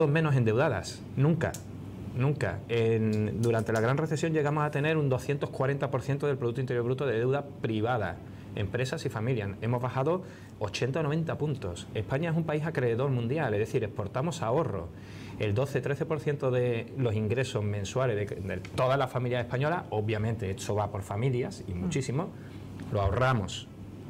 menos endeudadas, nunca. Durante la gran recesión llegamos a tener un 240% del Producto Interior Bruto de deuda privada, empresas y familias. Hemos bajado 80 o 90 puntos. España es un país acreedor mundial, es decir, exportamos ahorro. El 12-13% de los ingresos mensuales de todas las familias españolas, obviamente esto va por familias y muchísimo, lo ahorramos.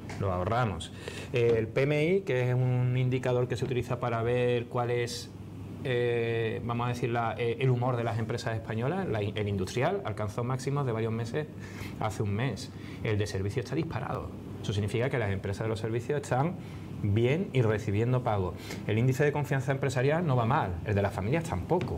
El PMI, que es un indicador que se utiliza para ver cuál es, vamos a decir, el humor de las empresas españolas, el industrial alcanzó máximos de varios meses hace un mes. El de servicios está disparado. Eso significa que las empresas de los servicios están bien y recibiendo pago. El índice de confianza empresarial no va mal, el de las familias tampoco.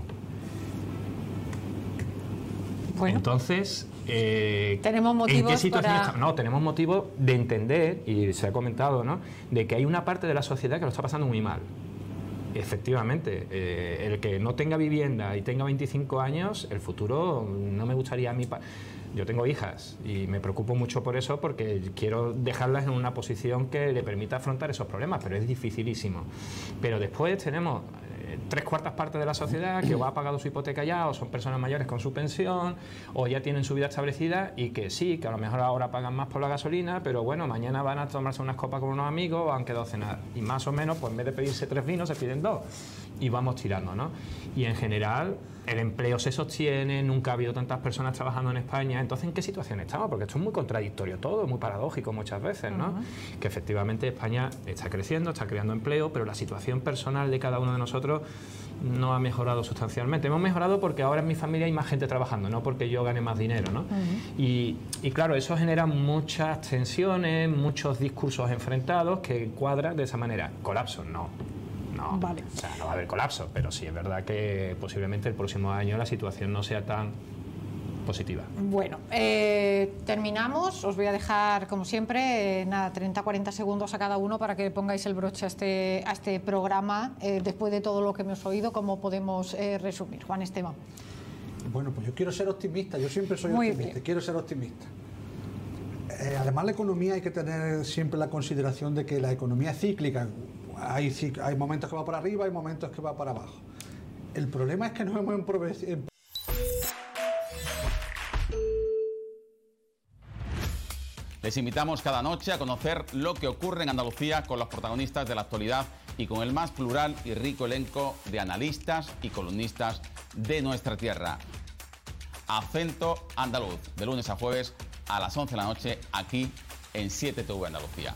Bueno, entonces, tenemos motivos. ¿en qué situación estamos? No, tenemos motivos de entender, y se ha comentado, ¿no?, de que hay una parte de la sociedad que lo está pasando muy mal. Efectivamente, el que no tenga vivienda y tenga 25 años, el futuro no me gustaría a mí. Yo tengo hijas y me preocupo mucho por eso, porque quiero dejarlas en una posición que le permita afrontar esos problemas, pero es dificilísimo. Pero después tenemos 3/4 partes de la sociedad que o ha pagado su hipoteca ya, o son personas mayores con su pensión, o ya tienen su vida establecida y que sí, que a lo mejor ahora pagan más por la gasolina, pero bueno, mañana van a tomarse unas copas con unos amigos o han quedado a cenar. Y más o menos, pues en vez de pedirse 3 vinos, se piden 2. Y vamos tirando, ¿no? Y en general, el empleo se sostiene, nunca ha habido tantas personas trabajando en España. Entonces, ¿en qué situación estamos? Porque esto es muy contradictorio todo, muy paradójico muchas veces, ¿no? Que efectivamente España está creciendo, está creando empleo, pero la situación personal de cada uno de nosotros no ha mejorado sustancialmente. Hemos mejorado porque ahora en mi familia hay más gente trabajando, no porque yo gane más dinero, ¿no? Y claro, eso genera muchas tensiones, muchos discursos enfrentados que cuadran de esa manera. Colapso, no. Vale. O sea, no va a haber colapso, pero sí es verdad que posiblemente el próximo año la situación no sea tan positiva. Bueno, terminamos. Os voy a dejar, como siempre, 30-40 segundos a cada uno para que pongáis el broche a este programa. Después de todo lo que hemos oído, ¿cómo podemos resumir? Juan Esteban. Bueno, pues yo quiero ser optimista. Yo siempre soy optimista. Quiero ser optimista. Además, la economía hay que tener siempre la consideración de que la economía es cíclica. Hay momentos que va para arriba, hay momentos que va para abajo. El problema es que nos hemos empobrecido. Les invitamos cada noche a conocer lo que ocurre en Andalucía con los protagonistas de la actualidad y con el más plural y rico elenco de analistas y columnistas de nuestra tierra. Acento Andaluz, de lunes a jueves a las 11 de la noche, aquí en 7TV Andalucía.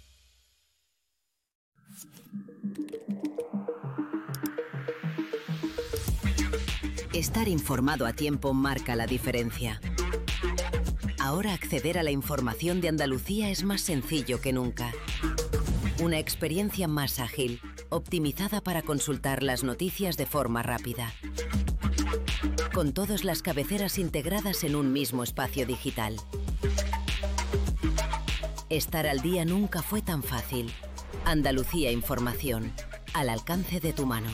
Estar informado a tiempo marca la diferencia. Ahora acceder a la información de Andalucía es más sencillo que nunca. Una experiencia más ágil, optimizada para consultar las noticias de forma rápida. Con todas las cabeceras integradas en un mismo espacio digital. Estar al día nunca fue tan fácil. Andalucía Información, al alcance de tu mano.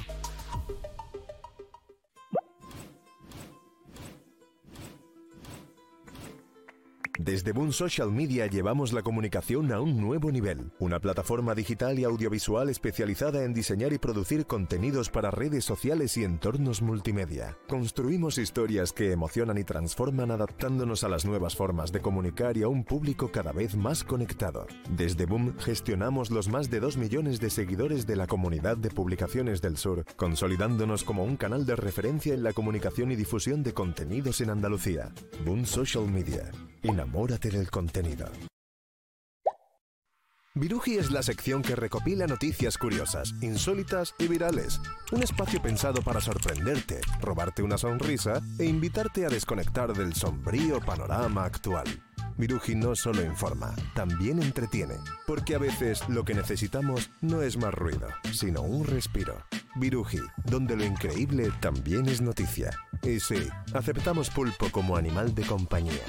Desde Boom Social Media llevamos la comunicación a un nuevo nivel. Una plataforma digital y audiovisual especializada en diseñar y producir contenidos para redes sociales y entornos multimedia. Construimos historias que emocionan y transforman adaptándonos a las nuevas formas de comunicar y a un público cada vez más conectado. Desde Boom gestionamos los más de 2 millones de seguidores de la comunidad de publicaciones del sur, consolidándonos como un canal de referencia en la comunicación y difusión de contenidos en Andalucía. Boom Social Media. Enamórate del contenido. Viruji es la sección que recopila noticias curiosas, insólitas y virales. Un espacio pensado para sorprenderte, robarte una sonrisa e invitarte a desconectar del sombrío panorama actual. Viruji no solo informa, también entretiene, porque a veces lo que necesitamos no es más ruido, sino un respiro. Viruji, donde lo increíble también es noticia. Y sí, aceptamos pulpo como animal de compañía.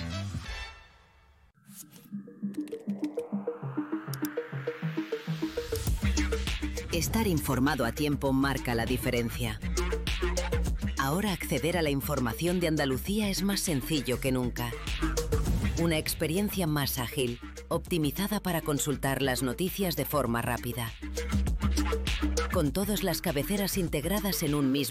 Estar informado a tiempo marca la diferencia. Ahora acceder a la información de Andalucía es más sencillo que nunca. Una experiencia más ágil, optimizada para consultar las noticias de forma rápida. Con todas las cabeceras integradas en un mismo